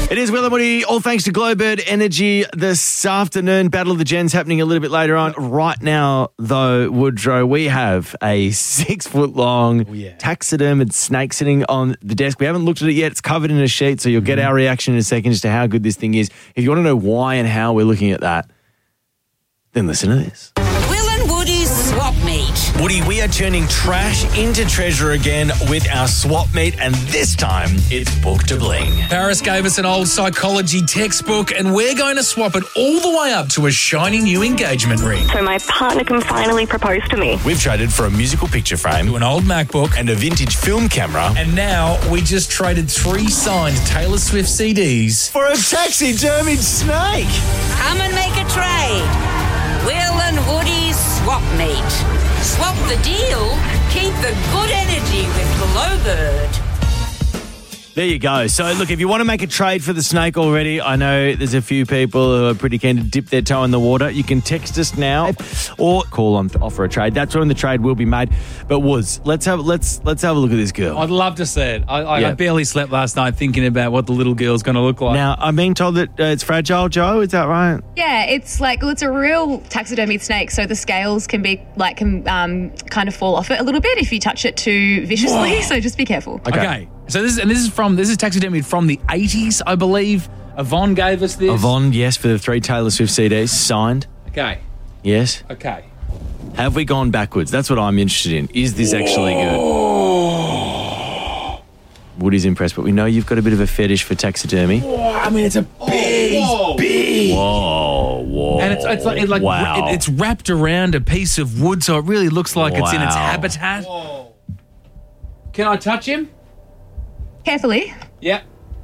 It is Will and Woody, all thanks to Glowbird Energy this afternoon. Battle of the Gens happening a little bit later on. Right now, though, Woodrow, we have a 6-foot-long taxidermed snake sitting on the desk. We haven't looked at it yet. It's covered in a sheet, so you'll get our reaction in a second as to how good this thing is. If you want to know why and how we're looking at that, then listen to this. Will and Woody's Swap Meet. Woody, we are turning trash into treasure again with our swap meet, and this time it's Book to Bling. Paris gave us an old psychology textbook, and we're going to swap it all the way up to a shiny new engagement ring. So my partner can finally propose to me. We've traded for a musical picture frame, To an old MacBook, and a vintage film camera, and now we just traded 3 signed Taylor Swift CDs. for a taxidermied snake. Come and make a trade. Will and Woody's Swap Meet. Swap the deal, keep the good energy with Glowbird. There you go. So, look, if you want to make a trade for the snake already, I know there's a few people who are pretty keen to dip their toe in the water. You can text us now or call on to offer a trade. That's when the trade will be made. But Woods, let's have a look at this girl. I'd love to see it. I barely slept last night thinking about what the little girl's going to look like. Now, I'm being told that it's fragile, Joe. Is that right? Yeah, it's it's a real taxidermied snake, so the scales can kind of fall off it a little bit if you touch it too viciously. So just be careful. Okay. So this is taxidermied from the 80s, I believe. Yvonne gave us this. Yvonne, yes, for the 3 Taylor Swift CDs, signed. Okay. Yes. Okay. Have we gone backwards? That's what I'm interested in. Is this actually good? Woody's impressed, but we know you've got a bit of a fetish for taxidermy. I mean, it's a big. Whoa. And it's wrapped around a piece of wood, so it really looks like it's in its Wow. habitat. Can I touch him? Carefully. Yeah.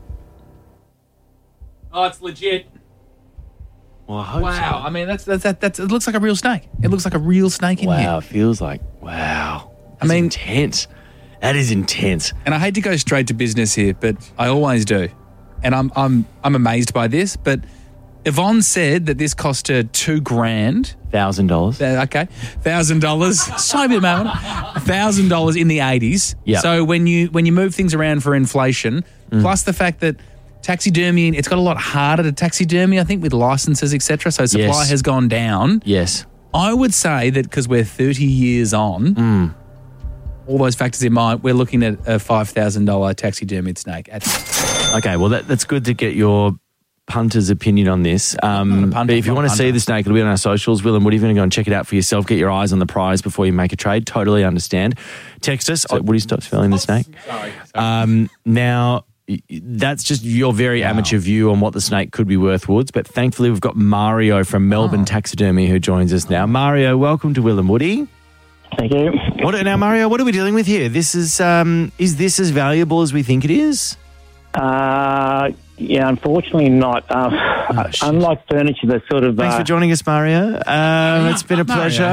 Oh, it's legit. Well, I hope Wow. so. I mean, that's it looks like a real snake. It looks like a real snake in Wow, here. it feels like, wow. I mean- intense. That is intense. And I hate to go straight to business here, but I always do. And I'm amazed by this, but Yvonne said that this cost her $2,000. $1,000. Okay, $1,000. Sorry, bit man. $1,000 in the 80s. Yeah. So when you move things around for inflation, plus the fact that taxidermy, it's got a lot harder to taxidermy, I think, with licenses, etc. So supply Yes. has gone down. Yes. I would say that because we're 30 years on, all those factors in mind, we're looking at a $5,000 taxidermied snake. Okay, well, that's good to get your punter's opinion on this. But if you want to see the snake, it'll be on our socials. Will and Woody, if you want to go and check it out for yourself, get your eyes on the prize before you make a trade. Totally understand. Text us. Woody stops spelling the snake. Sorry. Now, that's just your very amateur view on what the snake could be worth, Woods. But thankfully, we've got Mario from Melbourne Taxidermy who joins us now. Mario, welcome to Will and Woody. Thank you. Now, Mario, what are we dealing with here? This is this as valuable as we think it is? Yeah, unfortunately not. Unlike furniture, that's sort of... Thanks for joining us, Mario. It's been a pleasure.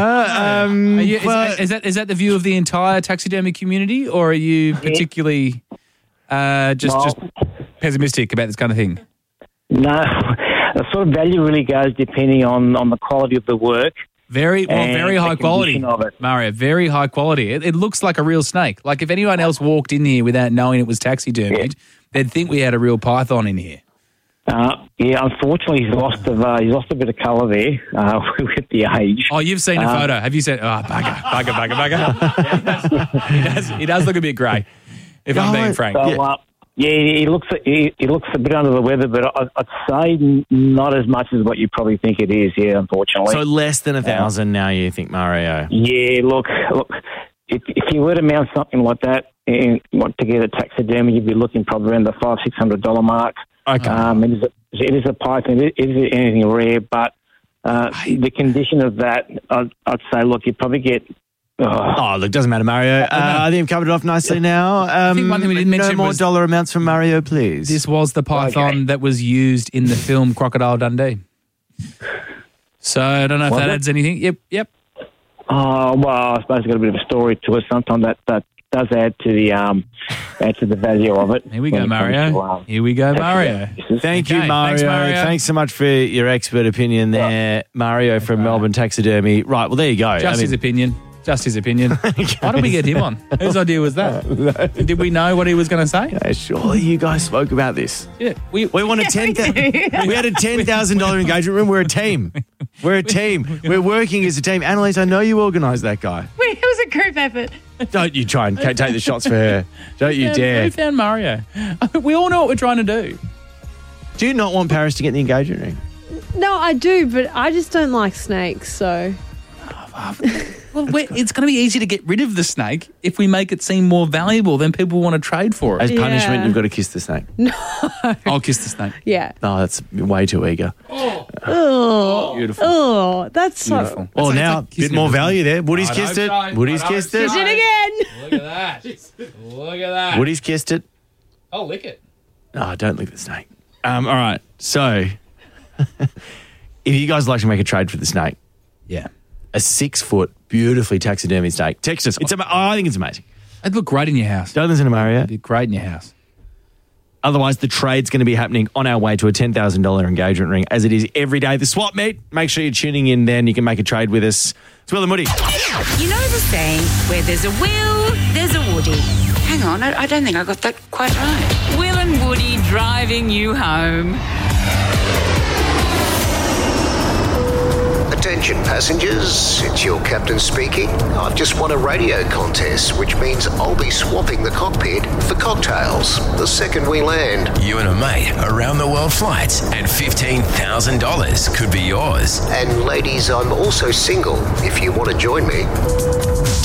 Is that the view of the entire taxidermy community, or are you particularly just pessimistic about this kind of thing? No, the sort of value really goes depending on the quality of the work. Very high quality, condition of it. Mario. Very high quality. It looks like a real snake. Like if anyone else walked in here without knowing it was taxidermied, they'd think we had a real python in here. Unfortunately, he's lost a bit of colour there with the age. Oh, you've seen the photo. Have you seen? Oh, bugger. He does look a bit grey, if I'm being frank. So, he looks a bit under the weather, but I'd say not as much as what you probably think it is. Yeah, unfortunately. So less than 1,000 now, you think, Mario? Yeah, look. If you were to mount something like that and want to get a taxidermy, you'd be looking probably around the $500-600 mark. Okay. It is a python. It is anything rare, but the condition of that, I'd say, look, you'd probably get. Look, doesn't matter, Mario. I think I've covered it off nicely now. I think one thing we didn't mention no more was dollar amounts from Mario, please. this was the python that was used in the film Crocodile Dundee. So I don't know if that adds anything. Yep. Oh, well, I suppose it's got a bit of a story to it. Sometimes that does add to the value of it. Here we go, Mario. Thank you, Okay, Mario. thanks, Mario. Thanks so much for your expert opinion there, Mario from Melbourne Taxidermy. Right, well, there you go. Just his opinion. Just his opinion. Why did we get him on? Whose idea was that? Did we know what he was going to say? Yeah, surely you guys spoke about this. Yeah, We want a we had a $10,000 engagement ring. We're a team. We're a team. We're working as a team. Annalise, I know you organised that guy. It was a group effort. Don't you try and take the shots for her. Don't you dare. We found Mario. We all know what we're trying to do. Do you not want Paris to get the engagement ring? No, I do, but I just don't like snakes, so... Well, it's going to be easy to get rid of the snake if we make it seem more valuable. Then people want to trade for it. As punishment, you've got to kiss the snake. I'll kiss the snake. Yeah. Oh, that's way too eager. Oh, beautiful. Oh, that's Beautiful. so... Well, It's now, like bit kissing more it. value there. Woody's kissed it. Woody's kissed it. Kiss it again. Look at that. Look at that. Woody's kissed it. I'll lick it. Oh, don't lick the snake. All right. So, if you guys would like to make a trade for the snake, Yeah. a 6-foot, beautifully taxidermy snake, text us. I think it's amazing. It'd look great in your house. Don't listen to Mario. It'd be great in your house. Otherwise, the trade's going to be happening on our way to a $10,000 engagement ring, as it is every day. The swap meet. Make sure you're tuning in then. You can make a trade with us. It's Will and Woody. You know the saying, where there's a Will, there's a Woody. Hang on, I don't think I got that quite right. Will and Woody driving you home. Attention passengers, it's your captain speaking. I've just won a radio contest, which means I'll be swapping the cockpit for cocktails the second we land. You and a mate around the world flights and $15,000 could be yours. And ladies, I'm also single if you want to join me.